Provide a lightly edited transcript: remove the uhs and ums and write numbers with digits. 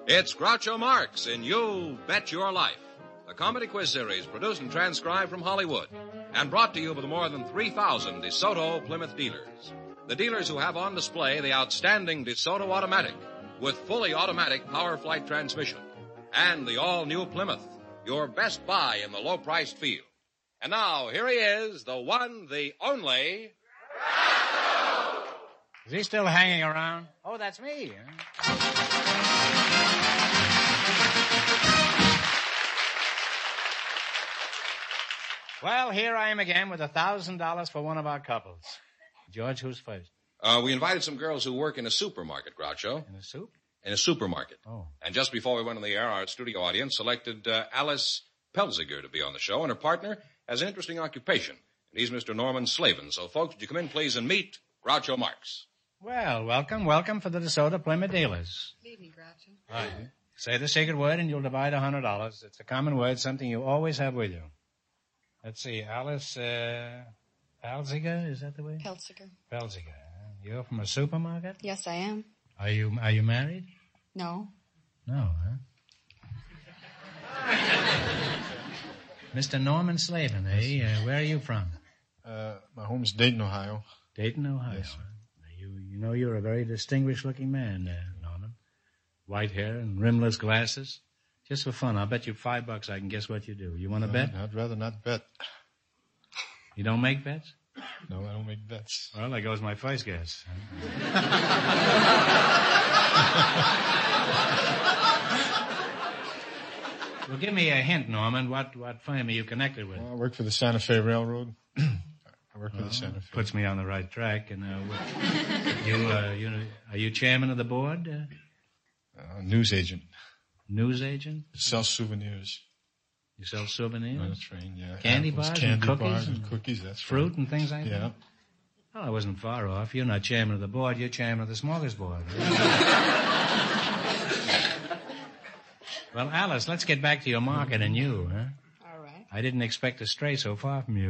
It's Groucho Marx in You Bet Your Life, a comedy quiz series produced and transcribed from Hollywood and brought to you by the more than 3,000 DeSoto Plymouth dealers. The dealers who have on display the outstanding DeSoto Automatic with fully automatic power flight transmission and the all-new Plymouth, your best buy in the low-priced field. And now, here he is, the one, the only... Is he still hanging around? Oh, that's me. Well, here I am again with $1,000 for one of our couples. George, who's first? We invited some girls who work in a supermarket, Groucho. In a soup? In a supermarket. Oh. And just before we went on the air, our studio audience selected Alice Pelziger to be on the show, and her partner has an interesting occupation. And he's Mr. Norman Slavin. So, folks, would you come in, please, and meet Groucho Marx. Well, welcome for the DeSoto Plymouth dealers. Good evening, Groucho. Right. Say the secret word and you'll divide $100. It's a common word, something you always have with you. Let's see, Alice, Pelziger, is that the way? Pelziger. Pelziger. You're from a supermarket? Yes, I am. Are you married? No. No, huh? Mr. Norman Slavin, eh? Where are you from? My home is Dayton, Ohio. Dayton, Ohio. Yes. You know you're a very distinguished-looking man, Norman. White hair and rimless glasses. Just for fun, I'll bet you $5 I can guess what you do. You want to bet? I'd rather not bet. You don't make bets? No, I don't make bets. Well, there goes my first guess. Well, give me a hint, Norman. What firm are you connected with? Well, I work for the Santa Fe Railroad. I work for the Santa Fe. Puts me on the right track. And are you chairman of the board? News agent. News agent? Sell souvenirs. You sell souvenirs? On a train, yeah. Candy Apples, bars candy and cookies? Bars and cookies, that's fruit right. And things like that? Yeah. Well, I wasn't far off. You're not chairman of the board. You're chairman of the smorgasbord. Well, Alice, let's get back to your market and you, huh? All right. I didn't expect to stray so far from you.